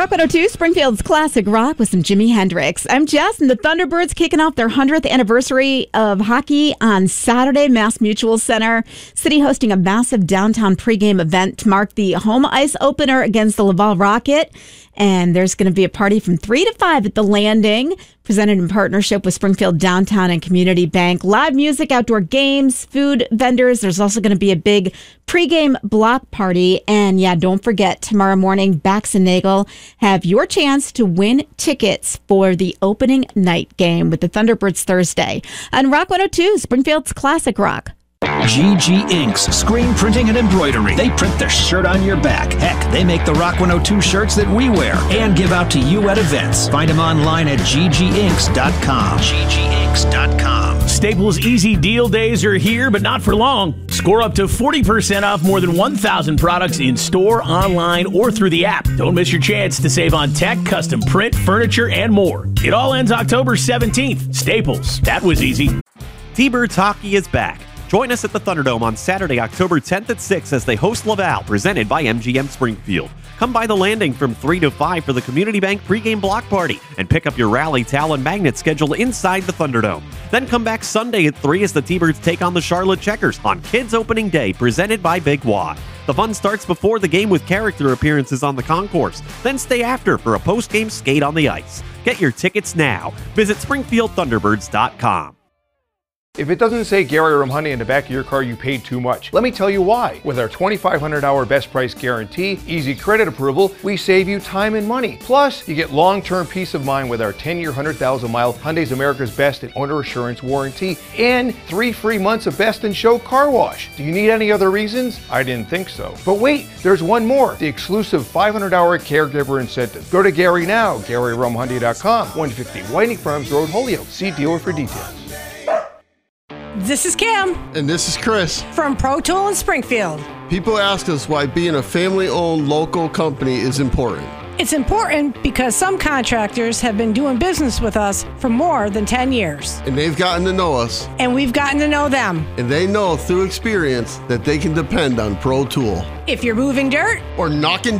Rock 102, Springfield's classic rock with some Jimi Hendrix. I'm Jess, and the Thunderbirds kicking off their 100th anniversary of hockey on Saturday. Mass Mutual Center City hosting a massive downtown pregame event to mark the home ice opener against the Laval Rocket. And there's going to be a party from 3 to 5 at the Landing, presented in partnership with Springfield Downtown and Community Bank. Live music, outdoor games, food vendors. There's also going to be a big pregame block party. And yeah, don't forget, tomorrow morning, Bax and Nagel have your chance to win tickets for the opening night game with the Thunderbirds Thursday on Rock 102, Springfield's classic rock. GG Inks, screen printing and embroidery. They print the shirt on your back. Heck, they make the Rock 102 shirts that we wear and give out to you at events. Find them online at gginks.com. gginks.com. Staples Easy Deal Days are here, but not for long. Score up to 40% off more than 1,000 products in store, online, or through the app. Don't miss your chance to save on tech, custom print, furniture, and more. It all ends October 17th. Staples. That was easy. T-Birds hockey is back. Join us at the Thunderdome on Saturday, October 10th at 6 as they host Laval, presented by MGM Springfield. Come by the Landing from 3 to 5 for the Community Bank pregame block party and pick up your rally towel and magnet schedule inside the Thunderdome. Then come back Sunday at 3 as the T-Birds take on the Charlotte Checkers on Kids Opening Day, presented by Big Y. The fun starts before the game with character appearances on the concourse. Then stay after for a post-game skate on the ice. Get your tickets now. Visit SpringfieldThunderbirds.com. If it doesn't say Gary Rum Hyundai in the back of your car, you paid too much. Let me tell you why. With our $2,500 best price guarantee, easy credit approval, we save you time and money. Plus, you get long-term peace of mind with our 10-year, 100,000-mile Hyundai's America's Best and Owner Assurance warranty and 3 free months of Best in Show car wash. Do you need any other reasons? I didn't think so. But wait, there's one more. The exclusive $500 caregiver incentive. Go to Gary now, GaryRumHyundai.com, 150 Whiting Farms Road, Holyoke. See dealer for details. This is Kim. And this is Chris. From Pro Tool in Springfield. People ask us why being a family-owned local company is important. It's important because some contractors have been doing business with us for more than 10 years. And they've gotten to know us. And we've gotten to know them. And they know through experience that they can depend on Pro Tool. If you're moving dirt or knocking